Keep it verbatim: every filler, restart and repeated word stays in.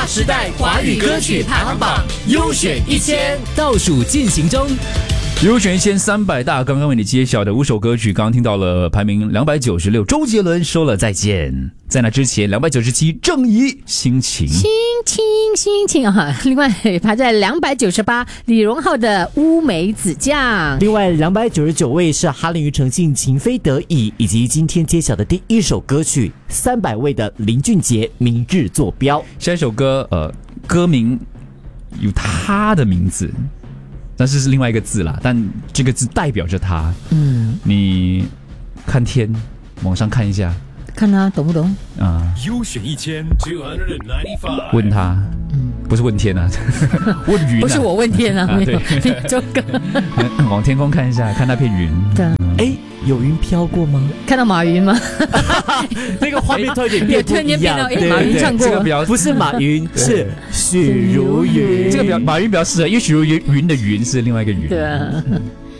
划时代华语歌曲排行榜优选一千倒数进行中。 优选一千三百大，刚刚为你揭晓的五首歌曲，刚刚听到了排名两百九十六，周杰伦说了再见。在那之前，两百九十七，郑怡心情， 心情心情啊。另外排在两百九十八，李荣浩的乌梅子酱。 另外两百九十九位是哈林庾澄庆情非得已，以及今天揭晓的第一首歌曲三百位的林俊杰明日坐标。 下一首歌，呃，歌名有他的名字。但是是另外一个字啦，但这个字代表着他。嗯，你看天，往上看一下， 看他懂不懂啊？ 优选一千， 问他，嗯，不是问天啊，问云、啊， 不是我问天啊， 啊对， 周哥， 往天空看一下，看那片云。 对， 哎，有云飘过吗？ 看到马云吗？ 那个画面突然间变不一样， 对，马云唱过， 这个比较不是马云，是许茹芸。 这个比较马云比较适合，因为许茹芸云的云是另外一个云。 对。